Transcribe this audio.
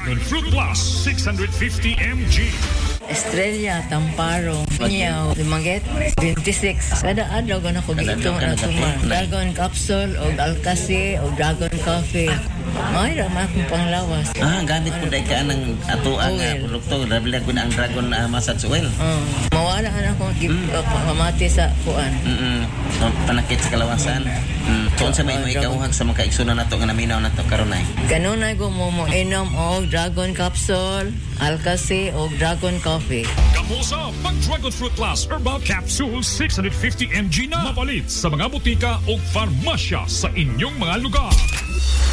Dragon Fruit Plus 650 mg. Estrella, Tamparo, Niyaw, Dumaguete, 26. Kada adlaw ko na ko dito na tuma. Dragon Capsule, o Alcasi, o Dragon Coffee. May rama akong panglawas. Gamit po dahil ka ng ato ang produkto. Nabilag ko na ang Dragon Massage Oil. Mawala ka na akong pamati sa kuan. Panakit sa kalawasan. Kung sa may ikauhag sa mga kaigsunan na ito nga naminaw na ito karonay. Ganun ay ko mo inom og Dragon Capsule, Alcasi, o Dragon Coffee. Kamusa, pag Dragon Fruit Plus Herbal Capsule 650 mg na mapalit sa mga butika o farmasya sa inyong mga lugar.